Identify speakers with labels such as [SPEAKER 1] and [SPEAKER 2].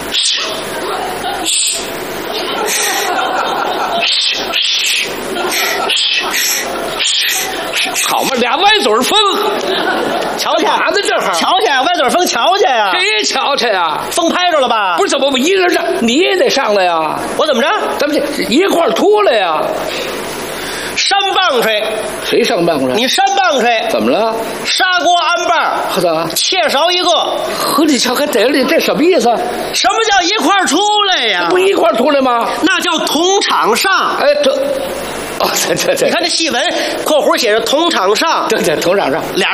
[SPEAKER 1] 好嘛，俩歪嘴风，
[SPEAKER 2] 瞧去
[SPEAKER 1] 哪呢？这会儿
[SPEAKER 2] 瞧去，歪嘴风瞧去呀！
[SPEAKER 1] 谁瞧去呀？
[SPEAKER 2] 风拍着了吧？
[SPEAKER 1] 不是，怎么一人上，你也得上来呀？
[SPEAKER 2] 我怎么着？
[SPEAKER 1] 咱们这一块儿出来呀？
[SPEAKER 2] 山棒槌，
[SPEAKER 1] 谁上棒了？
[SPEAKER 2] 你山棒槌
[SPEAKER 1] 怎么了？
[SPEAKER 2] 砂锅安棒，
[SPEAKER 1] 呵咋？
[SPEAKER 2] 切勺一个。
[SPEAKER 1] 呵，你瞧还得了，这什么意思？
[SPEAKER 2] 什么叫一块儿出来呀？
[SPEAKER 1] 不一块儿出来吗？
[SPEAKER 2] 那叫同场上。
[SPEAKER 1] 哎，这，哦，这，
[SPEAKER 2] 你看这戏文，括弧写着同场上，
[SPEAKER 1] 对，同场上。
[SPEAKER 2] 俩